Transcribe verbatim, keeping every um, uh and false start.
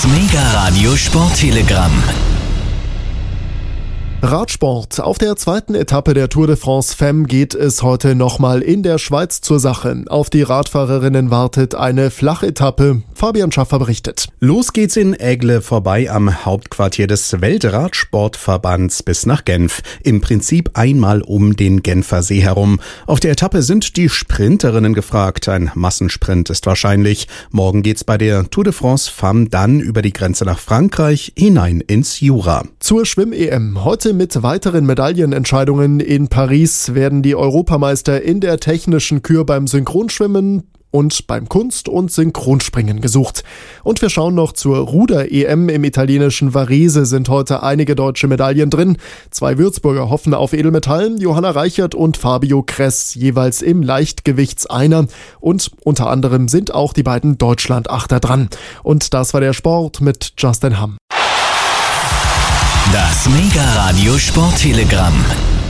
Das Mega-Radio Sporttelegramm. Radsport. Auf der zweiten Etappe der Tour de France Femmes geht es heute nochmal in der Schweiz zur Sache. Auf die Radfahrerinnen wartet eine Flachetappe. Fabian Schaffer berichtet. Los geht's in Aigle vorbei am Hauptquartier des Weltradsportverbands bis nach Genf. Im Prinzip einmal um den Genfer See herum. Auf der Etappe sind die Sprinterinnen gefragt. Ein Massensprint ist wahrscheinlich. Morgen geht's bei der Tour de France Femmes dann über die Grenze nach Frankreich hinein ins Jura. Zur Schwimm-E M. Heute mit weiteren Medaillenentscheidungen in Paris werden die Europameister in der technischen Kür beim Synchronschwimmen und beim Kunst- und Synchronspringen gesucht. Und wir schauen noch zur Ruder-E M. Im italienischen Varese sind heute einige deutsche Medaillen drin. Zwei Würzburger hoffen auf Edelmetall, Johanna Reichert und Fabio Kress, jeweils im Leichtgewichtseiner. Und unter anderem sind auch die beiden Deutschland-Achter dran. Und das war der Sport mit Justin Hamm. Das Mega-Radio Sporttelegramm.